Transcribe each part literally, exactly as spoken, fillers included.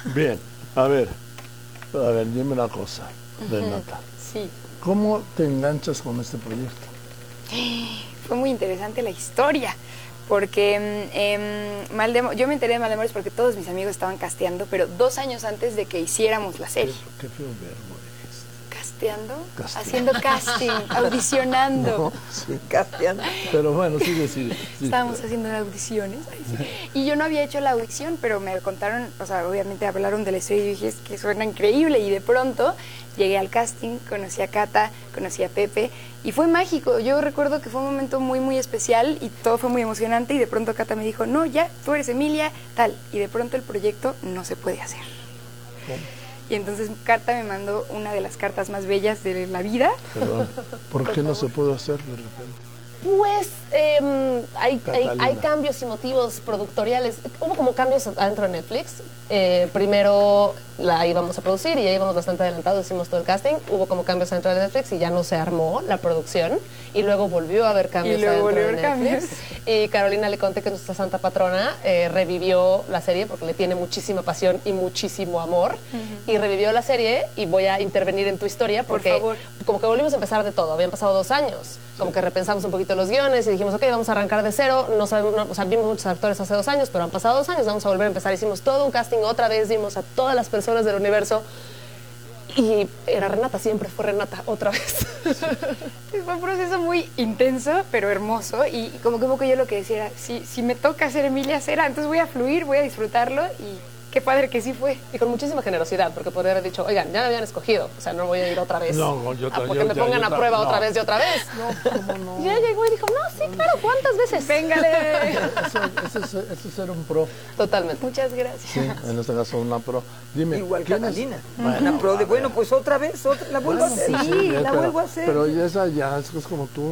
Bien, a ver, a ver, dime una cosa, Renata. Sí. ¿Cómo te enganchas con este proyecto? Fue muy interesante la historia, porque eh, Maldemo- yo me enteré de Maldemores porque todos mis amigos estaban casteando, pero dos años antes de que hiciéramos la serie. Qué, qué feo verbo dijiste. ¿Casteando? Casteando. Haciendo casting, audicionando. No, sí. Casteando. Pero bueno, sigue, sigue. Sí, Estábamos pero- haciendo audiciones. Ay, sí. Y yo no había hecho la audición, pero me contaron, o sea, obviamente hablaron de la historia y dije, es que suena increíble. Y de pronto llegué al casting, conocí a Cata, conocí a Pepe y fue mágico. Yo recuerdo que fue un momento muy, muy especial y todo fue muy emocionante y de pronto Cata me dijo, no, ya, tú eres Emilia, tal. Y de pronto el proyecto no se puede hacer. ¿Cómo? Y entonces Cata me mandó una de las cartas más bellas de la vida. Perdón, ¿por qué no se puede hacer de repente? Pues eh, hay, hay, Catalina. hay cambios y motivos productoriales. Hubo como cambios adentro de Netflix. Eh, primero la íbamos a producir y ya íbamos bastante adelantados, hicimos todo el casting. Hubo como cambios adentro de Netflix y ya no se armó la producción. Y luego volvió a haber cambios Y luego adentro volvió de a haber Netflix. Y Carolina Leconte, que es nuestra santa patrona, eh, revivió la serie porque le tiene muchísima pasión y muchísimo amor. Uh-huh. Y revivió la serie y voy a intervenir en tu historia porque Por favor. como que volvimos a empezar de todo. Habían pasado dos años. Como que repensamos un poquito los guiones y dijimos, ok, vamos a arrancar de cero. No sabemos, no, o sea, vimos muchos actores hace dos años, pero han pasado dos años, vamos a volver a empezar. Hicimos todo un casting otra vez, vimos a todas las personas del universo. Y era Renata, siempre fue Renata, otra vez. Sí, fue un proceso muy intenso, pero hermoso. Y como que un poco yo lo que decía era, si, si me toca ser Emilia Cera, entonces voy a fluir, voy a disfrutarlo y qué padre que sí fue. Y con muchísima generosidad, porque podría haber dicho, oigan, ya me habían escogido, o sea, no voy a ir otra vez. No, yo a porque yo- me yo- pongan yo- a prueba no. otra vez y otra vez. No, ¿cómo no? Y ya llegó y dijo, no, sí, claro, ¿cuántas veces? Véngale. Eso, eso, es, eso es ser un pro. Totalmente. Muchas gracias. Sí, en este caso una pro. Dime, Igual ¿quién es? Catalina. Bueno, Una pro de, a bueno, ver. pues otra vez, otra, la vuelvo a Bueno, hacer. pues Sí, ya, la pero- vuelvo a hacer. Pero ya esa ya es, es como tú.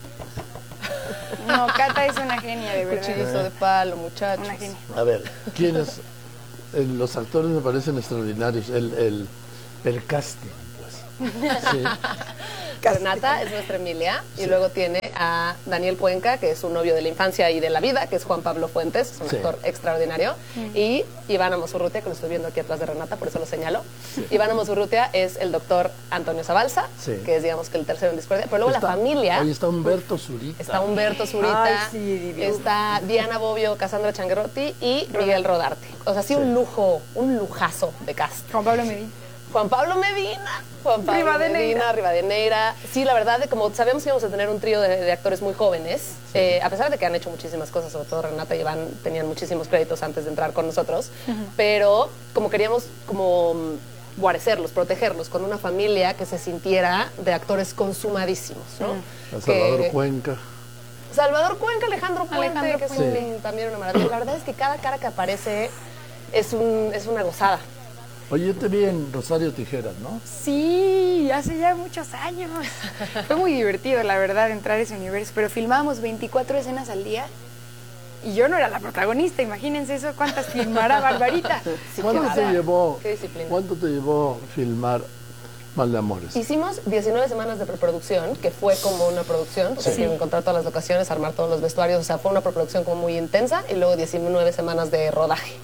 No, Cata es una genia, de verdad. Cuchillito de palo, muchachos. Una genia. A ver, ¿quiénes? Eh, los actores me parecen extraordinarios. El, el, el casting, pues. Sí. Renata es nuestra Emilia y luego tiene a Daniel Cuenca, que es su novio de la infancia y de la vida, que es Juan Pablo Fuentes, es un Sí. actor extraordinario. Y Ivana Mosurrutia, que lo estoy viendo aquí atrás de Renata, por eso lo señalo. Ivana Mosurrutia es el doctor Antonio Zabalza, Sí. que es, digamos, que el tercero en discordia. Pero luego Está- la familia... Ahí está Humberto Zurita. Está Humberto Zurita, Ay, sí, divino. está Diana Bobbio, Cassandra Changuerotti y Miguel Rodarte. O sea, sí, un lujo, un lujazo de cast. Juan Pablo Medina. Juan Pablo Medina, Juan Pablo Rivadeneira. Medina, Rivadeneira. Sí, la verdad, de como sabíamos que íbamos a tener un trío de, de actores muy jóvenes, eh, a pesar de que han hecho muchísimas cosas, sobre todo Renata y Iván tenían muchísimos créditos antes de entrar con nosotros, pero como queríamos como mm, guarecerlos, protegerlos con una familia que se sintiera de actores consumadísimos, ¿no? A Salvador Que- Cuenca. Salvador Cuenca, Alejandro Puente, Alejandro que es Puente. un- también una maravilla. La verdad es que cada cara que aparece es, un, es una gozada. Oye, yo te vi en Rosario Tijeras, ¿no? Sí, hace ya muchos años. Fue muy divertido, la verdad, entrar a ese universo, pero filmábamos veinticuatro escenas al día y yo no era la protagonista, imagínense eso, cuántas filmará Barbarita. ¿Cuánto qué te bárbara. llevó? Qué disciplina. ¿Cuánto te llevó filmar Mal de Amores? Hicimos diecinueve semanas de preproducción, que fue como una producción, porque Sí. hay que encontrar todas las locaciones, armar todos los vestuarios, o sea, fue una preproducción como muy intensa, y luego diecinueve semanas de rodaje.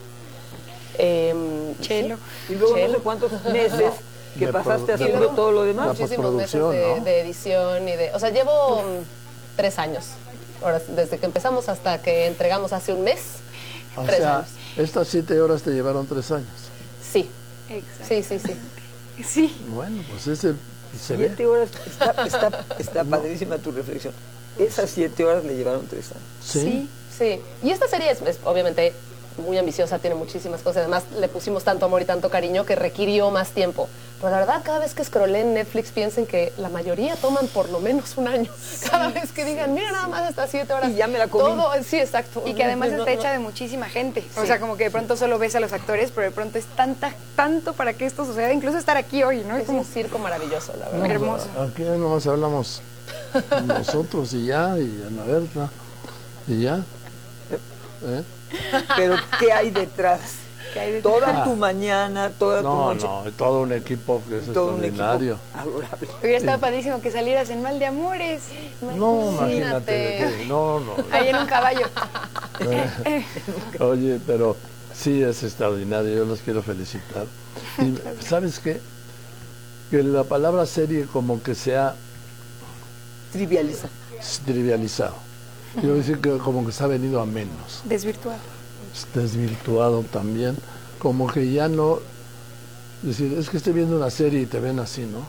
Eh, Chelo. Y luego no Chelo. sé cuántos meses que De pasaste produ- haciendo luego- todo lo La demás. muchísimos meses postproducción, de, ¿no? de edición y de... O sea, llevo mm, tres años. Ahora, desde que empezamos hasta que entregamos hace un mes, O tres sea, años. estas siete horas te llevaron tres años. Sí, Exacto. sí, sí, sí. Sí. Bueno, pues ese se ve. Siete horas, está, está, está padrísima tu reflexión. Esas siete horas le llevaron tres años. Sí. Sí, y esta serie es, es obviamente muy ambiciosa, tiene muchísimas cosas, además le pusimos tanto amor y tanto cariño que requirió más tiempo. Pero la verdad, cada vez que scrollé en Netflix, piensen que la mayoría toman por lo menos un año. Cada vez que digan, mira nada más estas siete horas. Y ya me la comí. Todo, sí, exacto. Y que además No, está no, hecha no. de muchísima gente. O Sí. sea, como que de pronto solo ves a los actores, pero de pronto es tanta, tanto para que esto suceda, incluso estar aquí hoy, ¿no? Es Es como un circo maravilloso, la verdad. No, hermoso. Aquí nomás hablamos nosotros y ya, y Ana Berta, y ya. ¿Eh? Pero ¿qué hay detrás? que hay de- Toda Ah. tu mañana, toda No, tu noche. no, todo un equipo que es todo un extraordinario. equipo adorable. Hubiera estado padrísimo que salieras en Mal de Amores, No, imagínate. Imagínate. que- No, no. ahí en un caballo. Eh, Oye, pero Sí, es extraordinario, yo los quiero felicitar. Y, ¿sabes qué? Que la palabra serie como que se ha Trivializa. trivializado. Quiero decir que como que se ha venido a menos. Desvirtuado. Desvirtuado también. Como que ya no... Decir, es que estoy viendo una serie y te ven así, ¿no?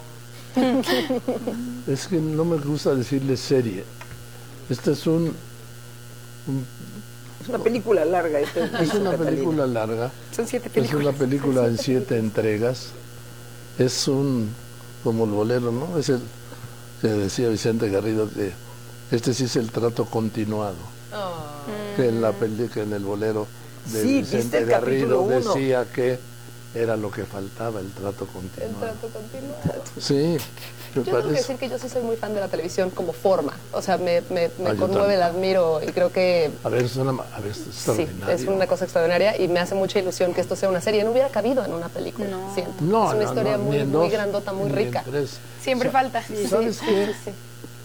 Es que no me gusta decirle serie. Este es un... un Es una película larga. Esta, es una Catalina. película larga. Son siete Es películas. una película en siete entregas. Es un... como el bolero, ¿no? Es el que decía Vicente Garrido que este sí es el trato continuado. Oh. Que en la peli, que en el bolero de Sí, ¿viste Vicente el Garrido capítulo uno? decía que era lo que faltaba, el trato El continuado. trato continuado. Sí, me Yo tengo que parece. decir que yo sí soy muy fan de la televisión como forma. O sea, me, me, me Ah, yo conmueve, también. la admiro y creo que A ver, es una, a ver, es sí, extraordinario. es una cosa extraordinaria y me hace mucha ilusión que esto sea una serie. No hubiera cabido en una película, No. siento. No, es una no, historia no, muy, ni en muy dos, grandota, muy ni en rica. tres. Siempre falta. ¿Sabes qué? Sí, sí.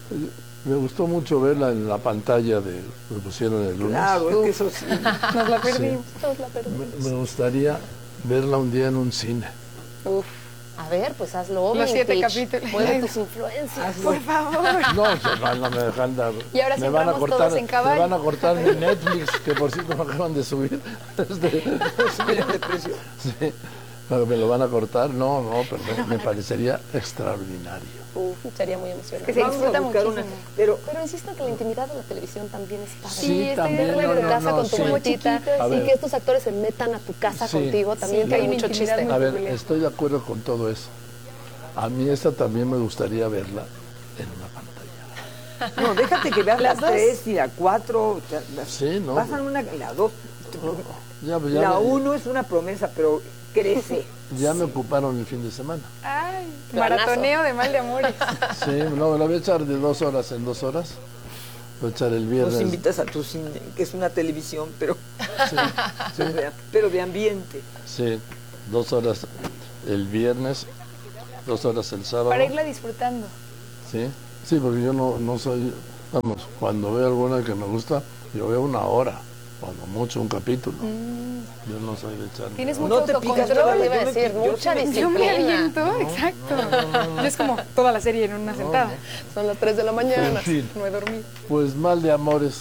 Me gustó mucho verla en la pantalla de que pusieron el lunes. Claro, es que eso sí. Nos la perdimos. Todos la perdimos. Me, me gustaría verla un día en un cine. Uf. A ver, pues hazlo. Los siete Vintage. capítulos. Mueve tus influencias. Por favor. No, se van, no me dejan dar. Y ahora sí me van a entramos cortar, todos en me caballo. van a cortar mi Netflix, que por cierto me acaban de subir. Este, Miren de precio. sí, pero me lo van a cortar. No, no, pero me, me parecería extraordinario. Uf, sería muy emocionante. Que se Vamos a disfruta buscar muchísimo. una. Pero Pero insisto que la intimidad de la televisión también es padre. Sí, estoy también, de Verla acuerdo. en tu no, casa no, con tu sí. mantita A y ver. que estos actores se metan a tu casa Sí. contigo también Sí, tiene hay una mucho intimidad chiste. muy- A ver, peculiar. estoy de acuerdo con todo eso. A mí esta también me gustaría verla en una pantalla. no, déjate que veas Las las dos. tres y la cuatro. la- Sí, no. Pasan una, la dos. Ya, ya La me, uno es una promesa, pero crece. ya me ocuparon el fin de semana. Ay, Planazo. maratoneo de mal de amores. Sí, no, la voy a echar de dos horas en dos horas. Voy a echar el Nos viernes. invitas a tu cine, que es una televisión, pero, Sí, pero de ambiente. sí, dos horas el viernes, dos horas el sábado. Para irla disfrutando. Sí, sí, porque yo no, no soy, vamos, cuando veo alguna que me gusta, yo veo una hora, cuando mucho un capítulo. Yo no soy de echar. Tienes no, mucho No te picas autocontrol. toda la- Iba a yo me decir, pi- yo mucha sí me- Yo me disciplina. aviento, exacto. Yo es como toda la serie en una sentada. Son las tres de la mañana. En fin. No he dormido. Pues mal de amores.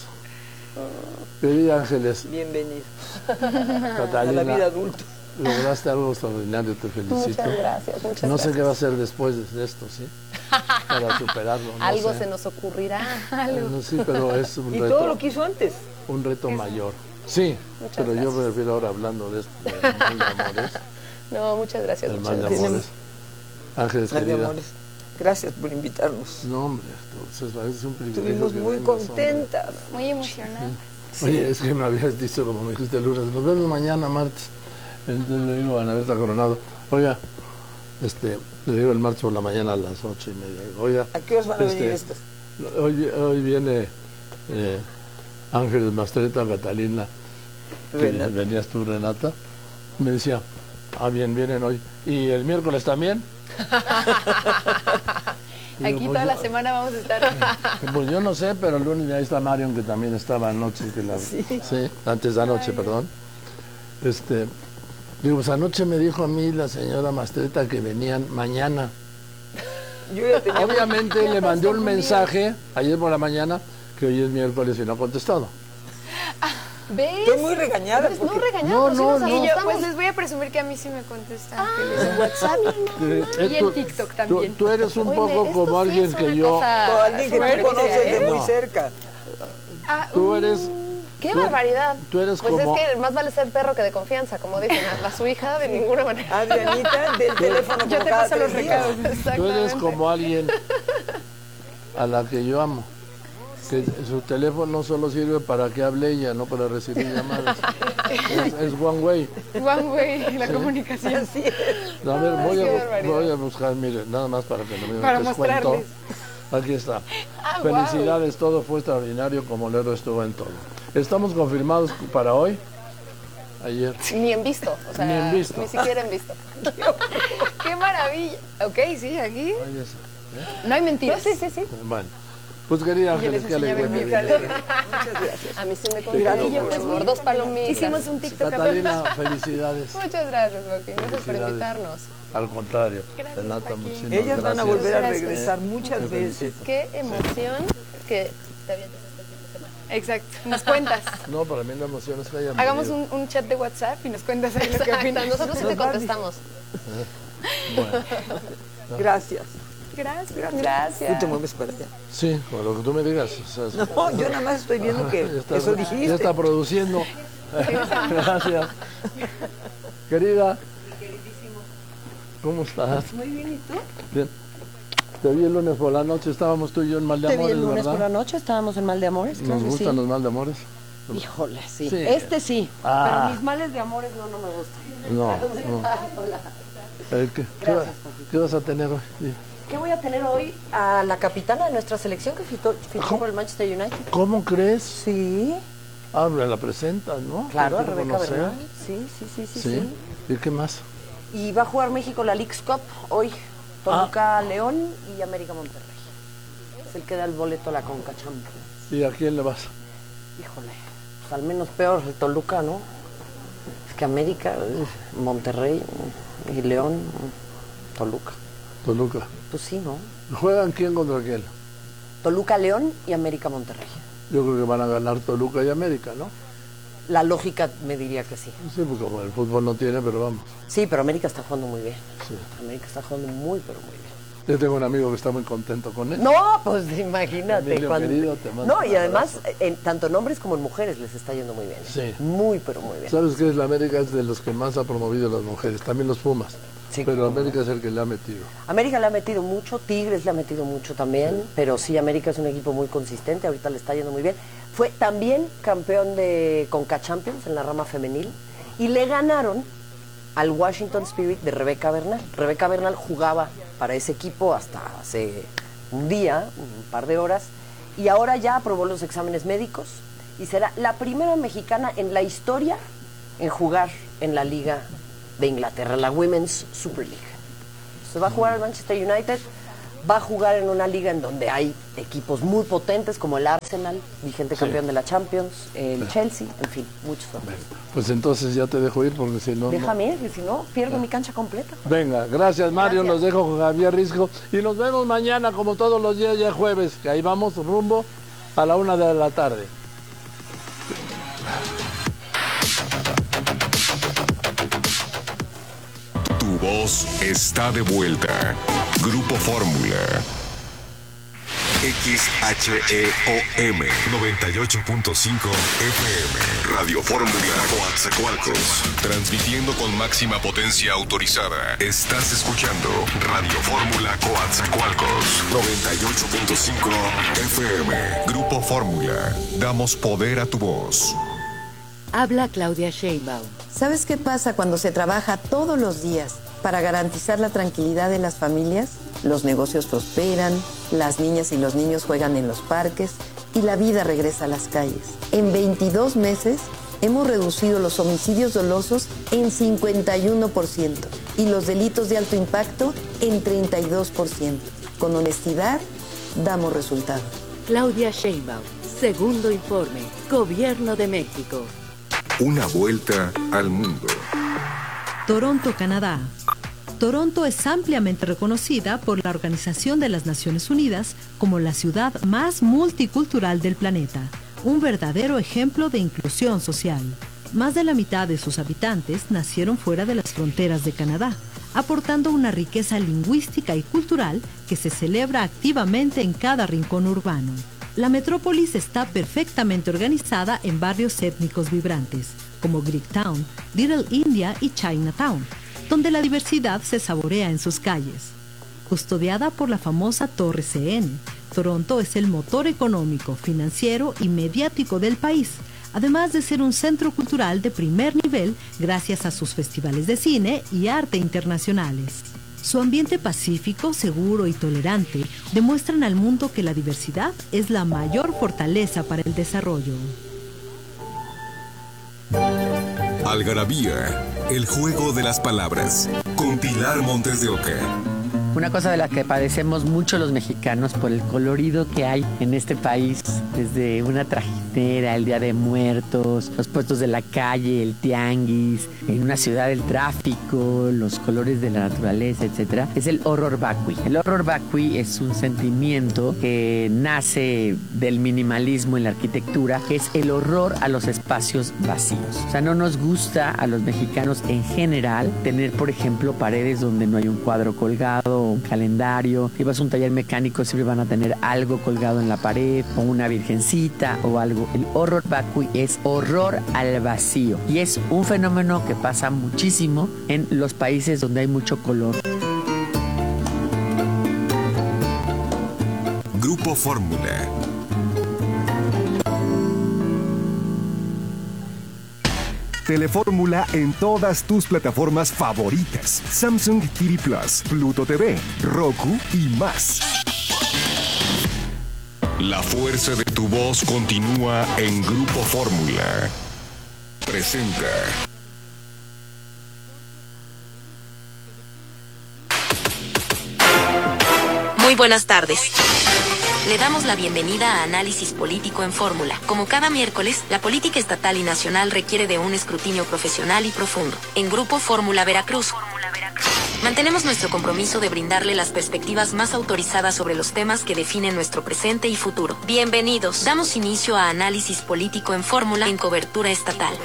Pedí Ángeles, Bienvenido a la Catalina, vida adulta. lograste algo extraordinario, te felicito. Muchas gracias, muchas No gracias. sé qué va a hacer después de esto, ¿sí? Para superarlo. No Algo sé. se nos ocurrirá. No, sí, pero es un Y reto, todo lo que hizo antes. un reto mayor. Sí, Muchas pero yo gracias. me refiero ahora hablando de esto, del mal de amores. No, muchas gracias. El Muchas mal de gracias. amores. Ángeles, Ay, querida. amores, gracias por invitarnos. No, hombre, entonces es un privilegio. Estuvimos que muy vengas, hombre. contentas. Muy emocionada. Oye, es que me habías dicho, como me dijiste el lunes, nos vemos mañana, martes. Entonces le digo a Ana Berta Coronado, oiga, este, le digo el martes por la mañana a las ocho y media. Digo, oiga, ¿A qué horas van a venir este, estas? Hoy, hoy viene eh, Ángeles Mastreta, Catalina, que Renata. venías tú, Renata. Me decía, ah, bien, vienen hoy. ¿Y el miércoles también? Y digo, Aquí pues toda yo- la semana vamos a estar. Pues yo no sé, pero el lunes ahí está Marion, que también estaba anoche. Que la, Sí. sí, antes de anoche, perdón. Este, digo, pues anoche me dijo a mí la señora Mastreta que venían mañana. Yo ya tenía Obviamente le mandé un mensaje ayer por la mañana que hoy es miércoles y no ha contestado. ¿Ves? Estoy muy regañada ¿Ves? porque- No regañamos, No, sí no, nos no. Y yo, asustamos. pues les voy a presumir que a mí sí me contestan. Ah, WhatsApp. Eh, Y en tú- TikTok tú- también. Tú, eres un Oye, poco esto como sí alguien es que una yo... cosa o alguien que tú fuerte, conoces de ¿eh? muy No. cerca. Ah, Tú eres... ¡Qué tú- barbaridad! tú eres pues como- es que más vale ser perro que de confianza, como dicen. A, a su hija de ninguna manera. Adrianita, del teléfono yo como te cada paso los tres días. recados. Tú eres Exactamente. como alguien a la que yo amo. Que su teléfono solo sirve para que hable ella, no para recibir llamadas. Es, es one way. One way, la comunicación. Así es. A ver, voy qué a, bu- barbaridad. voy a buscar, mire, nada más para que no me Para des cuento. mostrarles. Aquí está. Ah, Felicidades, todo fue extraordinario como Lero estuvo en todo. Estamos confirmados para hoy. Ayer. Ni en visto. O sea, Ni en visto. Ni siquiera en visto. ¡Qué maravilla! Ok, sí, aquí Ahí está. no hay mentiras. Sí, sí, sí. Bueno, Pues quería Yo les Ángeles, qué enseñé a ver alegría. mi me video. Muchas gracias. A mí sí me Gracias. contaron Y yo, pues, por dos palomitas. Hicimos un TikTok. Catalina, felicidades. Muchas gracias, Joaquín. Gracias por Felicidades. invitarnos. Al contrario, Gracias, Renata, Joaquín. muchísimas Ellas van a gracias. volver a Gracias. regresar muchas Te veces. felicito. Qué emoción que te avientes este fin de semana. Exacto, nos cuentas. No, para mí la emoción es que hayan Hagamos venido. un, un chat de WhatsApp y nos cuentas ahí lo que Exacto, opinas. nosotros sí te contestamos. Bueno, Gracias. Gracias, Tú gracias. te mueves para allá. sí, con lo que tú me digas. O sea, es- No, yo nada más estoy viendo que Ya está- eso Ya dijiste. está produciendo. Gracias. Querida. ¿Cómo estás? Muy bien, ¿y tú? Bien. Te vi el lunes por la noche, estábamos tú y yo en Mal de Te vi Amores, el lunes ¿verdad? por la noche, estábamos en Mal de Amores, claro Nos que gustan sí. los Mal de Amores. Híjole, sí. Sí. Este sí, Ah. pero mis males de amores no, no me gustan. No, no. Eh, ¿Qué, qué, va- qué vas a tener hoy? Sí. ¿Qué voy a tener hoy? A la capitana de nuestra selección que fichó, fichó por el Manchester United. ¿Cómo crees? Sí, Ah, me la presentas, ¿no? claro, a Quiero Rebeca conocer. Bernal. Sí, sí, sí, sí, Sí. sí. ¿Y qué más? Y va a jugar México la Leagues Cup hoy. Toluca, León y América Monterrey. Es el que da el boleto a la Conca Champions. ¿Y a quién le vas? Híjole, pues al menos peor el Toluca, ¿no? Es que América, uf, Monterrey y León, Toluca. Toluca. Pues sí, ¿no? ¿Juegan quién contra quién? Toluca, León y América Monterrey. Yo creo que van a ganar Toluca y América, ¿no? La lógica me diría que sí. Sí, porque como el fútbol no tiene, pero vamos. Sí, pero América está jugando muy bien. Sí. América está jugando muy, pero muy bien. Yo tengo un amigo que está muy contento con él. No, pues imagínate. Emilio, querido, te mando No, un y además, abrazo. en, tanto en hombres como en mujeres les está yendo muy bien. ¿eh? Sí. Muy, pero muy bien. ¿Sabes qué es? La América es de los que más ha promovido a las mujeres, también los Pumas. Sí. Pero América es el que le ha metido. América le ha metido mucho, Tigres le ha metido mucho también, pero sí, América es un equipo muy consistente, ahorita le está yendo muy bien. Fue también campeón de Conca Champions en la rama femenil y le ganaron al Washington Spirit de Rebeca Bernal. Rebeca Bernal jugaba para ese equipo hasta hace un día, un par de horas, y ahora ya aprobó los exámenes médicos y será la primera mexicana en la historia en jugar en la Liga de Inglaterra, la Women's Super League. Se va a jugar al Manchester United, va a jugar en una liga en donde hay equipos muy potentes como el Arsenal, vigente campeón de la Champions, el Chelsea, en fin, muchos otros. Pues entonces ya te dejo ir porque si no... no- Déjame ir, que si no, pierdo mi cancha completa. Venga, gracias Mario, Gracias. nos dejo con Javier Risco y nos vemos mañana como todos los días ya jueves, que ahí vamos rumbo a la una de la tarde. Tu voz está de vuelta. Grupo Fórmula. X H E O M noventa y ocho punto cinco F M. Radio Fórmula Coatzacoalcos. Transmitiendo con máxima potencia autorizada. Estás escuchando Radio Fórmula Coatzacoalcos. noventa y ocho punto cinco F M. Grupo Fórmula. Damos poder a tu voz. Habla Claudia Sheinbaum. ¿Sabes qué pasa cuando se trabaja todos los días para garantizar la tranquilidad de las familias? Los negocios prosperan, las niñas y los niños juegan en los parques y la vida regresa a las calles. En veintidós meses hemos reducido los homicidios dolosos en cincuenta y uno por ciento y los delitos de alto impacto en treinta y dos por ciento. Con honestidad, damos resultados. Claudia Sheinbaum. Segundo informe. Gobierno de México. Una vuelta al mundo. Toronto, Canadá. Toronto es ampliamente reconocida por la Organización de las Naciones Unidas como la ciudad más multicultural del planeta, un verdadero ejemplo de inclusión social. Más de la mitad de sus habitantes nacieron fuera de las fronteras de Canadá, aportando una riqueza lingüística y cultural que se celebra activamente en cada rincón urbano. La metrópolis está perfectamente organizada en barrios étnicos vibrantes, como Greektown, Little India y Chinatown, donde la diversidad se saborea en sus calles. Custodiada por la famosa Torre C N, Toronto es el motor económico, financiero y mediático del país, además de ser un centro cultural de primer nivel gracias a sus festivales de cine y arte internacionales. Su ambiente pacífico, seguro y tolerante demuestran al mundo que la diversidad es la mayor fortaleza para el desarrollo. Algarabía, el juego de las palabras, con Pilar Montes de Oca. Una cosa de la que padecemos mucho los mexicanos por el colorido que hay en este país, desde una trajinera, el Día de Muertos, los puestos de la calle, el tianguis, en una ciudad el tráfico, los colores de la naturaleza, etcétera, es el horror vacui. El horror vacui es un sentimiento que nace del minimalismo en la arquitectura, que es el horror a los espacios vacíos. O sea, no nos gusta a los mexicanos en general tener, por ejemplo, paredes donde no hay un cuadro colgado, un calendario. Si vas a un taller mecánico, siempre van a tener algo colgado en la pared, o una virgencita o algo. El horror vacui es horror al vacío y es un fenómeno que pasa muchísimo en los países donde hay mucho color. Grupo Fórmula. Telefórmula en todas tus plataformas favoritas: Samsung T V Plus, Pluto T V, Roku y más. La fuerza de tu voz continúa en Grupo Fórmula. Presenta. Muy buenas tardes. Le damos la bienvenida a Análisis Político en Fórmula. Como cada miércoles, la política estatal y nacional requiere de un escrutinio profesional y profundo. En Grupo Fórmula Veracruz, mantenemos nuestro compromiso de brindarle las perspectivas más autorizadas sobre los temas que definen nuestro presente y futuro. Bienvenidos. Damos inicio a Análisis Político en Fórmula en cobertura estatal.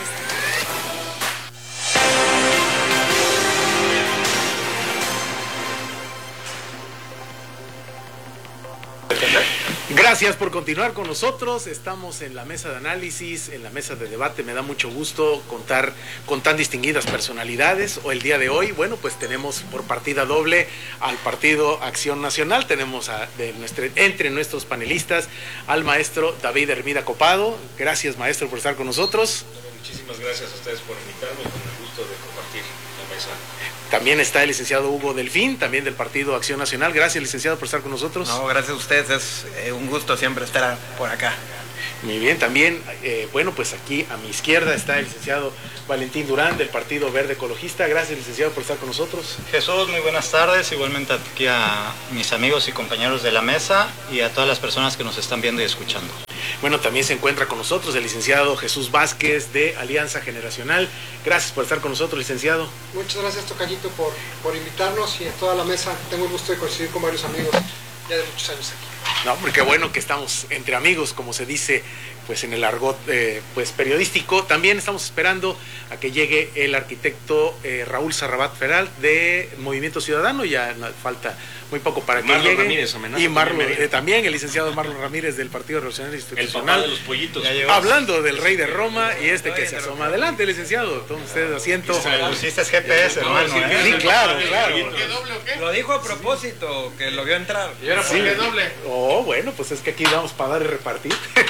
Gracias por continuar con nosotros. Estamos en la mesa de análisis, en la mesa de debate. Me da mucho gusto contar con tan distinguidas personalidades. O el día de hoy, bueno, pues tenemos por partida doble al Partido Acción Nacional. Tenemos a, de nuestra, entre nuestros panelistas al maestro David Hermida Copado. Gracias, maestro, por estar con nosotros. Muchísimas gracias a ustedes por invitarme y con el gusto de compartir la mesa. También está el licenciado Hugo Delfín, también del Partido Acción Nacional. Gracias, licenciado, por estar con nosotros. No, gracias a ustedes, es eh, un gusto siempre estar por acá. Muy bien, también, eh, bueno, pues aquí a mi izquierda está el licenciado Valentín Durán, del Partido Verde Ecologista. Gracias, licenciado, por estar con nosotros. Jesús, muy buenas tardes, igualmente aquí a mis amigos y compañeros de la mesa y a todas las personas que nos están viendo y escuchando. Bueno, también se encuentra con nosotros el licenciado Jesús Vázquez, de Alianza Generacional. Gracias por estar con nosotros, licenciado. Muchas gracias, tocallito, por, por invitarnos, y a toda la mesa. Tengo el gusto de coincidir con varios amigos ya de muchos años aquí. No, porque bueno que estamos entre amigos, como se dice pues en el argot eh, pues periodístico. También estamos esperando a que llegue el arquitecto eh, Raúl Sarrabat Feral, de Movimiento Ciudadano. Ya falta muy poco para que Marlon llegue. Ramírez, amenaza y Marlon, también, eh, también el licenciado Marlon Ramírez, del Partido Revolucionario Institucional. El papá de los pollitos. Hablando del rey de Roma y este que se asoma. Adelante, licenciado. Tome usted asiento. Pusiste G P S, hermano. ¿eh? Sí, claro, claro. Lo dijo a propósito, que lo vio entrar. ¿Y ahora por qué doble? Oh, bueno, pues es que aquí vamos para dar y repartir.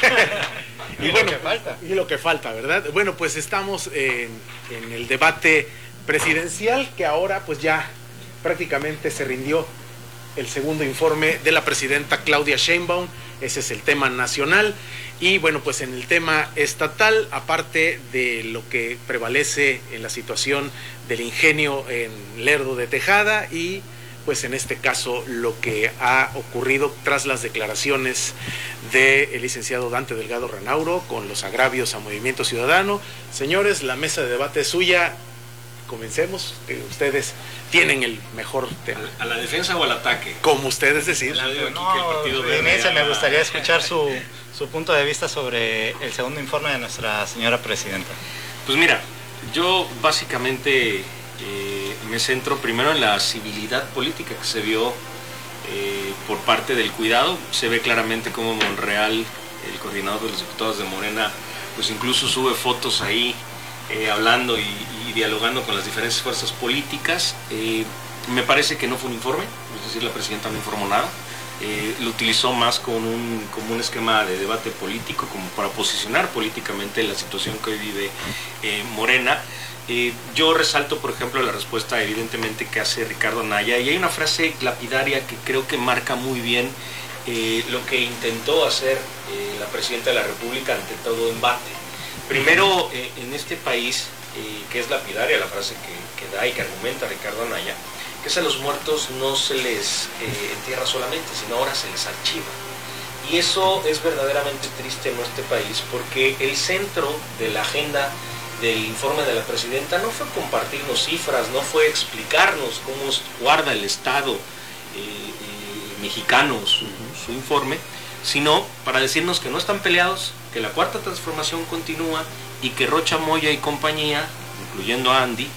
y, y bueno, lo que falta. Y lo que falta, ¿verdad? Bueno, pues estamos en, en el debate presidencial, que ahora pues ya prácticamente se rindió el segundo informe de la presidenta Claudia Sheinbaum. Ese es el tema nacional. Y bueno, pues en el tema estatal, aparte de lo que prevalece en la situación del ingenio en Lerdo de Tejada, y pues en este caso lo que ha ocurrido tras las declaraciones del licenciado Dante Delgado Ranauro con los agravios a Movimiento Ciudadano. Señores, la mesa de debate es suya. Comencemos, que ustedes tienen el mejor tema. ¿A la defensa o al ataque? Como ustedes deciden. No, Inicia, me gustaría escuchar su, su punto de vista sobre el segundo informe de nuestra señora presidenta. Pues mira, yo básicamente eh, me centro primero en la civilidad política que se vio eh, por parte del Cuidado. Se ve claramente cómo Monreal, el coordinador de los diputados de Morena, pues incluso sube fotos ahí eh, hablando y, y dialogando con las diferentes fuerzas políticas. Eh, me parece que no fue un informe, es decir, la presidenta no informó nada. Eh, lo utilizó más con un, como un esquema de debate político, como para posicionar políticamente la situación que hoy vive eh, Morena. Eh, yo resalto, por ejemplo, la respuesta evidentemente que hace Ricardo Anaya, y hay una frase lapidaria que creo que marca muy bien eh, lo que intentó hacer eh, la presidenta de la República ante todo embate. Primero, eh, en este país, eh, que es lapidaria la frase que, que da y que argumenta Ricardo Anaya, que es a los muertos no se les eh, entierra solamente, sino ahora se les archiva. Y eso es verdaderamente triste en nuestro país, porque el centro de la agenda del informe de la presidenta no fue compartirnos cifras, no fue explicarnos cómo guarda el Estado eh, eh, mexicano su, su informe, sino para decirnos que no están peleados, que la cuarta transformación continúa y que Rocha Moya y compañía, incluyendo a Andy, eh,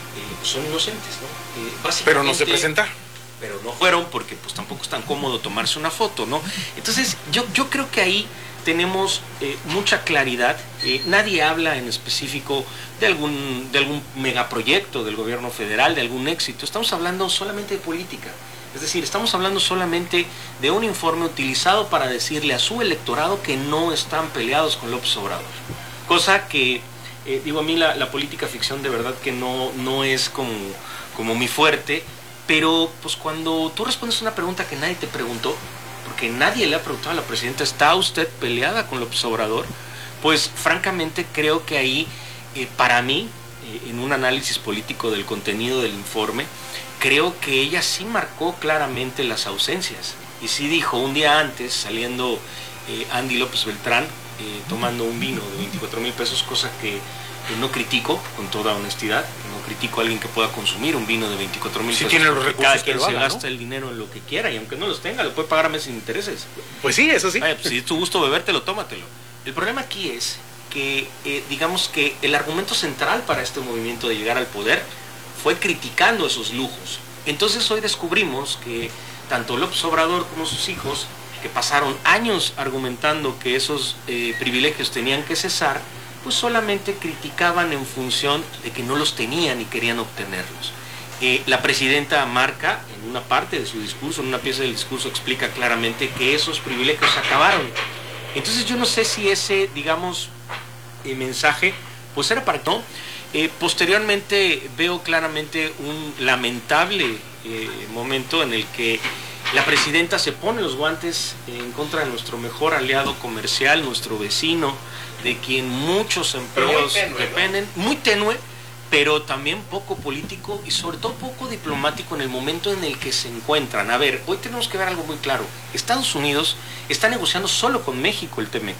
son inocentes, ¿no? Eh, básicamente, pero no se presentaron. Pero no fueron porque pues tampoco es tan cómodo tomarse una foto, ¿no? Entonces yo, yo creo que ahí tenemos eh, mucha claridad. Eh, nadie habla en específico de algún, de algún megaproyecto del gobierno federal, de algún éxito. Estamos hablando solamente de política. Es decir, estamos hablando solamente de un informe utilizado para decirle a su electorado que no están peleados con López Obrador. Cosa que, eh, digo, a mí la, la política ficción de verdad que no, no es como, como mi fuerte. Pero pues cuando tú respondes una pregunta que nadie te preguntó, porque nadie le ha preguntado a la presidenta, ¿está usted peleada con López Obrador? Pues francamente creo que ahí, eh, para mí, eh, en un análisis político del contenido del informe, creo que ella sí marcó claramente las ausencias. Y sí dijo un día antes, saliendo eh, Andy López Beltrán, eh, tomando un vino de veinticuatro mil pesos, cosa que que no critico, con toda honestidad, no critico a alguien que pueda consumir un vino de veinticuatro mil sí, pesos. tiene los recursos, cada quien que lo se haga, gasta ¿no? el dinero en lo que quiera, y aunque no los tenga, lo puede pagar a meses sin intereses. Pues sí, eso sí. Vaya, pues, si es tu gusto bebértelo, tómatelo. El problema aquí es que, eh, digamos que el argumento central para este movimiento de llegar al poder fue criticando esos lujos. Entonces hoy descubrimos que tanto López Obrador como sus hijos, que pasaron años argumentando que esos eh, privilegios tenían que cesar, pues solamente criticaban en función de que no los tenían y querían obtenerlos. Eh, la presidenta marca en una parte de su discurso, en una pieza del discurso, explica claramente que esos privilegios acabaron. Entonces yo no sé si ese, digamos, eh, mensaje, pues era para todo. Eh, posteriormente veo claramente un lamentable eh, momento en el que la presidenta se pone los guantes en contra de nuestro mejor aliado comercial, nuestro vecino, de quien muchos empleos tenue, dependen, ¿no? Muy tenue, pero también poco político y sobre todo poco diplomático en el momento en el que se encuentran. A ver, hoy tenemos que ver algo muy claro. Estados Unidos está negociando solo con México el T-MEC.